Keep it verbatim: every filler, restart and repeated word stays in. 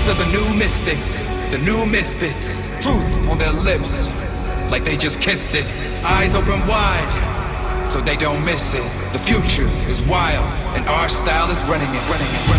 These are the new mystics, the new misfits. Truth on their lips, like they just kissed it. Eyes open wide, so they don't miss it. The future is wild, and our style is running it, running it.